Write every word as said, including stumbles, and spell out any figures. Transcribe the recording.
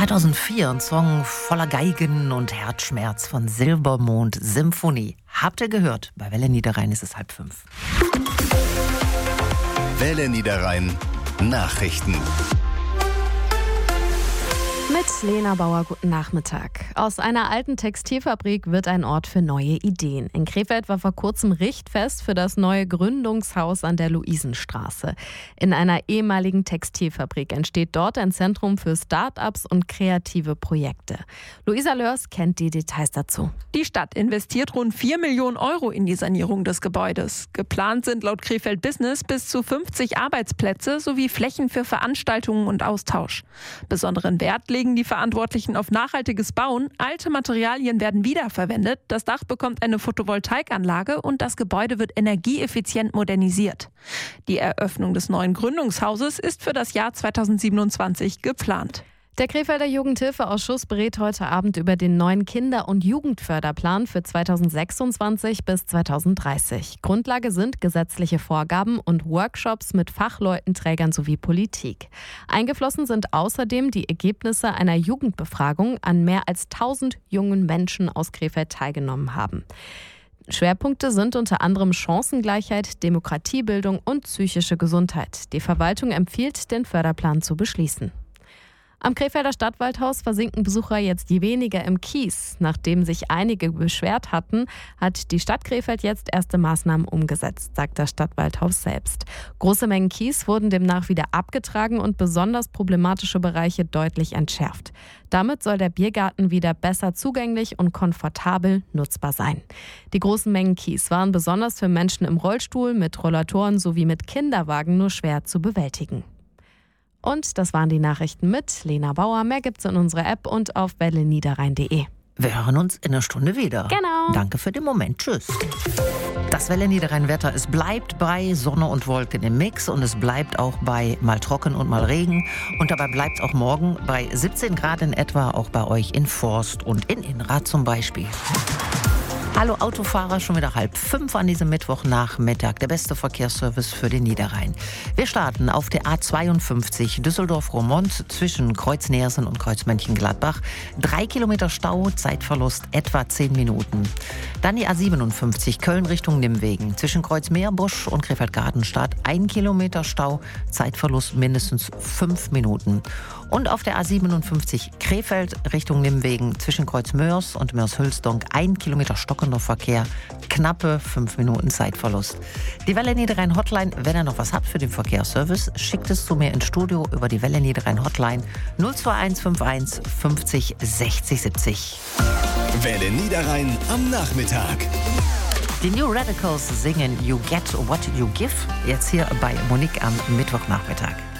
zweitausendvier ein Song voller Geigen und Herzschmerz von Silbermond Symphonie. Habt ihr gehört? Bei Welle Niederrhein ist es halb fünf. Welle Niederrhein Nachrichten. Mit Lena Bauer, guten Nachmittag. Aus einer alten Textilfabrik wird ein Ort für neue Ideen. In Krefeld war vor kurzem Richtfest für das neue Gründungshaus an der Luisenstraße. In einer ehemaligen Textilfabrik entsteht dort ein Zentrum für Start-ups und kreative Projekte. Luisa Lörs kennt die Details dazu. Die Stadt investiert rund vier Millionen Euro in die Sanierung des Gebäudes. Geplant sind laut Krefeld Business bis zu fünfzig Arbeitsplätze sowie Flächen für Veranstaltungen und Austausch. Besonderen Wert legen die Verantwortlichen auf nachhaltiges Bauen. Alte Materialien werden wiederverwendet, das Dach bekommt eine Photovoltaikanlage und das Gebäude wird energieeffizient modernisiert. Die Eröffnung des neuen Gründungshauses ist für das Jahr zweitausendsiebenundzwanzig geplant. Der Krefelder Jugendhilfeausschuss berät heute Abend über den neuen Kinder- und Jugendförderplan für zweitausendsechsundzwanzig bis zweitausenddreißig. Grundlage sind gesetzliche Vorgaben und Workshops mit Fachleuten, Trägern sowie Politik. Eingeflossen sind außerdem die Ergebnisse einer Jugendbefragung, an mehr als tausend jungen Menschen aus Krefeld teilgenommen haben. Schwerpunkte sind unter anderem Chancengleichheit, Demokratiebildung und psychische Gesundheit. Die Verwaltung empfiehlt, den Förderplan zu beschließen. Am Krefelder Stadtwaldhaus versinken Besucher jetzt je weniger im Kies. Nachdem sich einige beschwert hatten, hat die Stadt Krefeld jetzt erste Maßnahmen umgesetzt, sagt das Stadtwaldhaus selbst. Große Mengen Kies wurden demnach wieder abgetragen und besonders problematische Bereiche deutlich entschärft. Damit soll der Biergarten wieder besser zugänglich und komfortabel nutzbar sein. Die großen Mengen Kies waren besonders für Menschen im Rollstuhl, mit Rollatoren sowie mit Kinderwagen nur schwer zu bewältigen. Und das waren die Nachrichten mit Lena Bauer. Mehr gibt's in unserer App und auf welle niederrhein punkt de. Wir hören uns in einer Stunde wieder. Genau. Danke für den Moment. Tschüss. Das Welle Niederrhein-Wetter, es bleibt bei Sonne und Wolken im Mix und es bleibt auch bei mal trocken und mal Regen. Und dabei bleibt es auch morgen bei siebzehn Grad in etwa, auch bei euch in Forst und in Inrad zum Beispiel. Hallo Autofahrer, schon wieder halb fünf an diesem Mittwochnachmittag, der beste Verkehrsservice für den Niederrhein. Wir starten auf der A zweiundfünfzig Düsseldorf-Roermond zwischen Kreuz-Neersen und Kreuz-Mönchengladbach. Drei Kilometer Stau, Zeitverlust etwa zehn Minuten. Dann die A siebenundfünfzig Köln Richtung Nimwegen zwischen Kreuz-Meerbusch und Krefeld-Gartenstadt. Ein Kilometer Stau, Zeitverlust mindestens fünf Minuten. Und auf der A siebenundfünfzig Krefeld Richtung Nimwegen zwischen Kreuz-Mörs und Mörs-Hülsdonk ein Kilometer stockender Verkehr, knappe fünf Minuten Zeitverlust. Die Welle Niederrhein Hotline, wenn ihr noch was habt für den Verkehrsservice, schickt es zu mir ins Studio über die Welle Niederrhein Hotline null zwei eins fünf eins fünfzig sechzig siebzig. Welle Niederrhein am Nachmittag. Die New Radicals singen You Get What You Give, jetzt hier bei Monique am Mittwochnachmittag.